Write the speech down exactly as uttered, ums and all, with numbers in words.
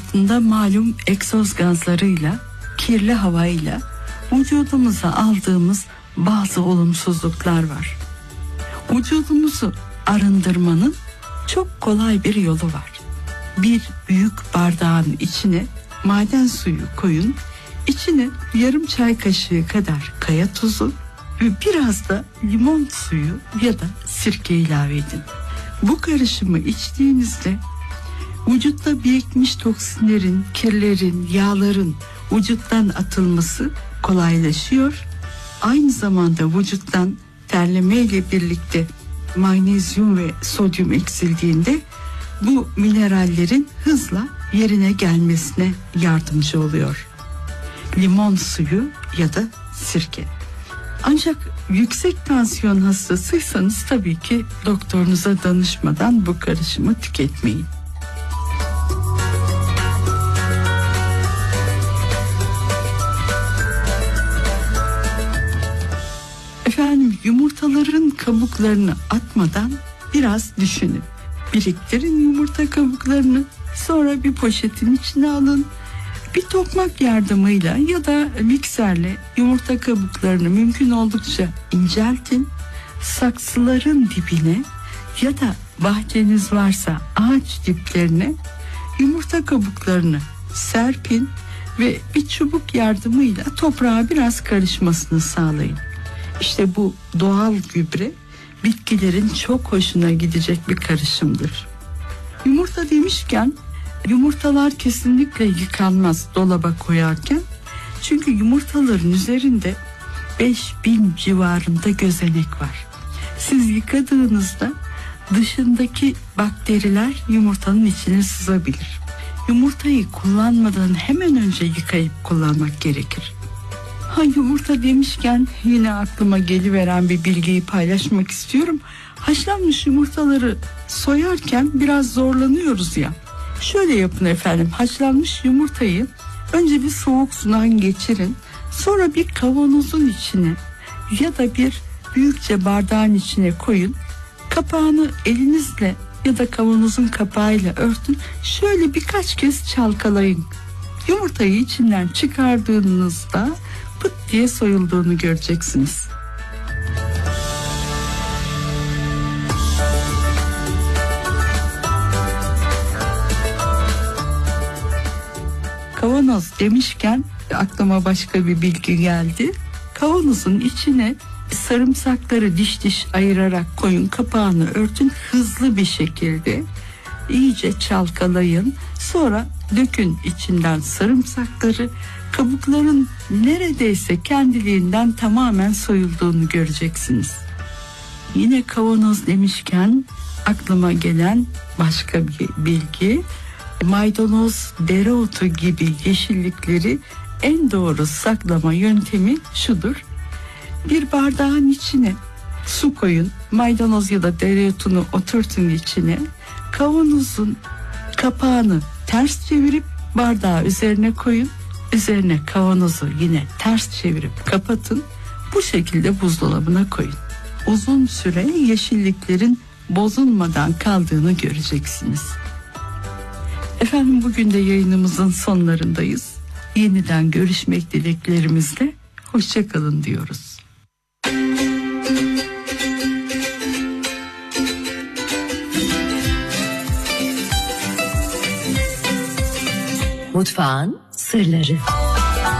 altında malum egzoz gazlarıyla, kirli havayla vücudumuza aldığımız bazı olumsuzluklar var. Vücudumuzu arındırmanın çok kolay bir yolu var. Bir büyük bardağın içine maden suyu koyun, içine yarım çay kaşığı kadar kaya tuzu ve biraz da limon suyu ya da sirke ilave edin. Bu karışımı içtiğinizde vücutta birikmiş toksinlerin, kirlerin, yağların vücuttan atılması kolaylaşıyor. Aynı zamanda vücuttan terleme ile birlikte magnezyum ve sodyum eksildiğinde bu minerallerin hızla yerine gelmesine yardımcı oluyor. Limon suyu ya da sirke. Ancak yüksek tansiyon hastasıysanız tabii ki doktorunuza danışmadan bu karışımı tüketmeyin. Efendim, yumurtaların kabuklarını atmadan biraz düşünün. Biriktirin yumurta kabuklarını, sonra bir poşetin içine alın. Bir tokmak yardımıyla ya da mikserle yumurta kabuklarını mümkün oldukça inceltin. Saksıların dibine ya da bahçeniz varsa ağaç diplerine yumurta kabuklarını serpin ve bir çubuk yardımıyla toprağa biraz karışmasını sağlayın. İşte bu doğal gübre bitkilerin çok hoşuna gidecek bir karışımdır. Yumurta demişken, yumurtalar kesinlikle yıkanmaz dolaba koyarken. Çünkü yumurtaların üzerinde beş bin civarında gözenek var. Siz yıkadığınızda dışındaki bakteriler yumurtanın içine sızabilir. Yumurtayı kullanmadan hemen önce yıkayıp kullanmak gerekir. Ha, yumurta demişken yine aklıma geliveren bir bilgiyi paylaşmak istiyorum. Haşlanmış yumurtaları soyarken biraz zorlanıyoruz ya. Şöyle yapın efendim, haşlanmış yumurtayı önce bir soğuk sudan geçirin. Sonra bir kavanozun içine ya da bir büyükçe bardağın içine koyun. Kapağını elinizle ya da kavanozun kapağıyla örtün. Şöyle birkaç kez çalkalayın. Yumurtayı içinden çıkardığınızda pıt diye soyulduğunu göreceksiniz. Kavanoz demişken aklıma başka bir bilgi geldi. Kavanozun içine sarımsakları diş diş ayırarak koyun, kapağını örtün, hızlı bir şekilde iyice çalkalayın. Sonra dökün içinden sarımsakları. Kabukların neredeyse kendiliğinden tamamen soyulduğunu göreceksiniz. Yine kavanoz demişken aklıma gelen başka bir bilgi. Maydanoz, dereotu gibi yeşillikleri en doğru saklama yöntemi şudur. Bir bardağın içine su koyun, maydanoz ya da dereotunu oturtun içine. Kavanozun kapağını ters çevirip bardağı üzerine koyun. Üzerine kavanozu yine ters çevirip kapatın. Bu şekilde buzdolabına koyun. Uzun süre yeşilliklerin bozulmadan kaldığını göreceksiniz. Efendim, bugün de yayınımızın sonlarındayız. Yeniden görüşmek dileklerimizle hoşça kalın diyoruz. Mutfağın sırları.